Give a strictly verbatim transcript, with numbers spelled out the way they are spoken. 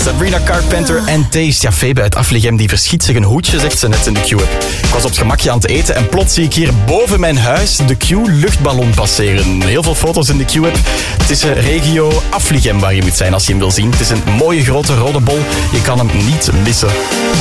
Sabrina Carpenter en Taste. Ja, Febe uit Afligem die verschiet zich een hoedje, zegt ze net in de Q-app. Ik was op het gemakje aan het eten en plots zie ik hier boven mijn huis de Q-luchtballon passeren. Heel veel foto's in de Q-app. Het is regio Afligem waar je moet zijn als je hem wil zien. Het is een mooie grote rode bol. Je kan hem niet missen.